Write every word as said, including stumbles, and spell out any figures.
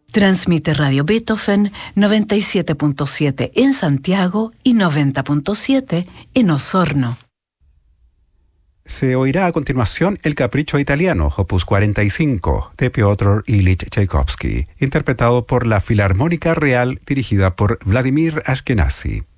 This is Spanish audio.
Transmite Radio Beethoven noventa y siete punto siete en Santiago y noventa punto siete en Osorno. Se oirá a continuación El Capricho Italiano, opus cuarenta y cinco, de Piotr Ilich Tchaikovsky, interpretado por la Filarmónica Real dirigida por Vladimir Ashkenazy.